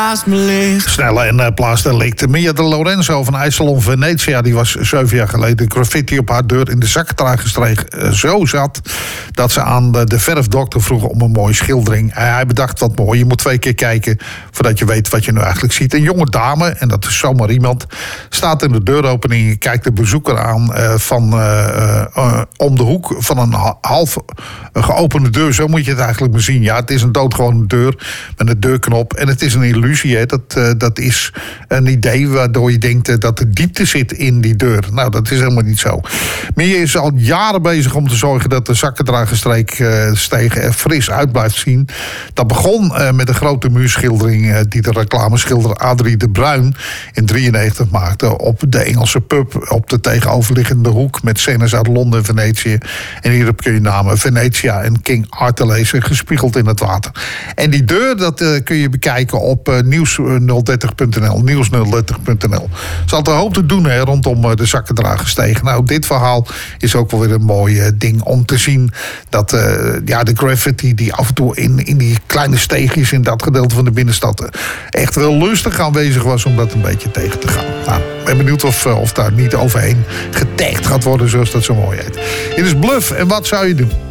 naast me ligt. Snelle en plaasdelicten. Mia de Lorenzo van IJsselon Venetia, die was 7 jaar geleden graffiti op haar deur in de zakkendragerstreek zo zat dat ze aan de verfdokter vroeg om een mooie schildering. Hij bedacht wat mooi. Je moet 2 keer kijken voordat je weet wat je nu eigenlijk ziet. Een jonge dame, en dat is zomaar iemand, staat in de deuropening. Je kijkt de bezoeker aan om de hoek van een half geopende deur. Zo moet je het eigenlijk maar zien. Ja, het is een doodgewone deur met een deurknop. En het is een illusie. Hè. Dat is een idee waardoor je denkt dat er diepte zit in die deur. Nou, dat is helemaal niet zo. Mia is al jaren bezig om te zorgen dat de zakkendragerstreek er fris uit blijft zien. Dat begon met een grote muurschildering die de reclameschilder Adrie de Bruin in 1993 maakte op de Engelse pub op de tegenoverliggende hoek met scènes uit Londen en Venetië. En hierop kun je namen Venetia en King Arthur lezen, gespiegeld in het water. En die deur, dat kun je bekijken op nieuws030.nl. Nieuws030.nl. Ze had een hoop te doen rondom de zakkendragersteeg. Nou, dit verhaal is ook wel weer een mooi ding om te zien dat de graffiti die af en toe in die kleine steegjes in dat gedeelte van de binnenstad echt wel lustig aanwezig was om dat een beetje tegen te gaan. Nou, ik ben benieuwd of daar niet overheen getagd gaat worden, zoals dat zo mooi heet. Dit is Bluff en wat zou je doen?